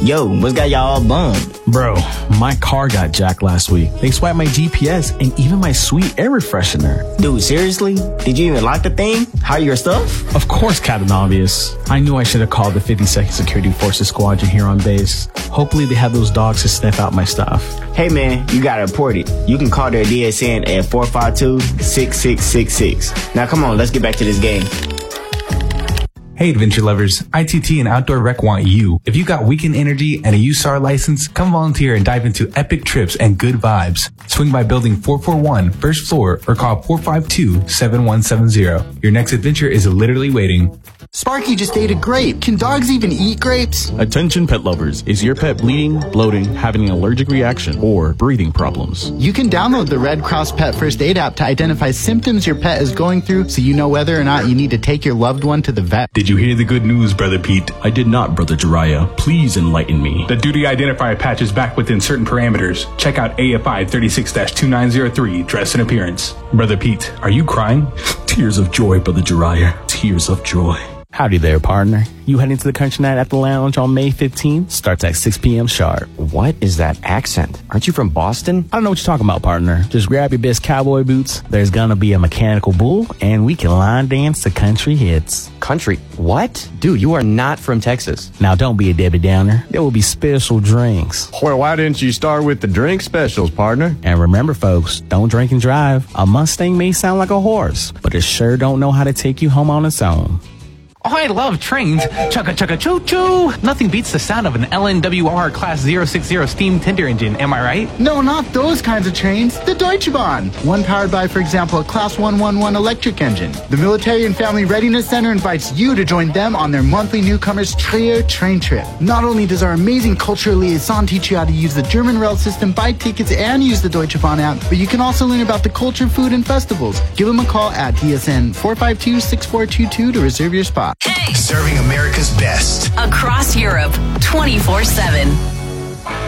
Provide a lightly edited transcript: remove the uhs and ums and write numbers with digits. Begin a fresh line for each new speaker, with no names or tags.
Yo, what's got y'all all bummed?
Bro, my car got jacked last week. They swiped my GPS and even my sweet air refreshener.
Dude, seriously? Did you even lock the thing? Hide your stuff?
Of course, Captain Obvious. I knew I should have called the 52nd Security Forces Squadron here on base. Hopefully they have those dogs to sniff out my stuff.
Hey man, you gotta report it. You can call their DSN at 452-6666. Now come on, let's get back to this game.
Hey adventure lovers, ITT and Outdoor Rec want you. If you got weekend energy and a USAR license, come volunteer and dive into epic trips and good vibes. Swing by building 441, first floor, or call 452-7170. Your next adventure is literally waiting.
Sparky just ate a grape. Can dogs even eat grapes?
Attention pet lovers. Is your pet bleeding, bloating, having an allergic reaction, or breathing problems?
You can download the Red Cross Pet First Aid app to identify symptoms your pet is going through so you know whether or not you need to take your loved one to the vet.
Did you hear the good news, Brother Pete?
I did not, Brother Jiraiya. Please enlighten me.
The duty identifier patch is back within certain parameters. Check out AFI 36-2903, dress and appearance. Brother Pete, are you crying?
Tears of joy, Brother Jiraiya. Tears of joy.
Howdy there, partner. You heading to the Country Night at the Lounge on May 15th? Starts at 6 p.m. sharp.
What is that accent? Aren't you from Boston?
I don't know what you're talking about, partner. Just grab your best cowboy boots. There's gonna be a mechanical bull, and we can line dance to country hits.
Country? What? Dude, you are not from Texas.
Now, don't be a Debbie Downer. There will be special drinks.
Well, why didn't you start with the drink specials, partner?
And remember, folks, don't drink and drive. A Mustang may sound like a horse, but it sure don't know how to take you home on its own.
Oh, I love trains. Chugga chugga choo choo. Nothing beats the sound of an LNWR Class 060 steam tender engine, am I right?
No, not those kinds of trains. The Deutsche Bahn. One powered by, for example, a Class 111 electric engine. The Military and Family Readiness Center invites you to join them on their monthly newcomers Trier train trip. Not only does our amazing cultural liaison teach you how to use the German rail system, buy tickets, and use the Deutsche Bahn app, but you can also learn about the culture, food, and festivals. Give them a call at DSN 452-6422 to reserve your spot.
Hey! Serving America's best.
Across Europe, 24/7.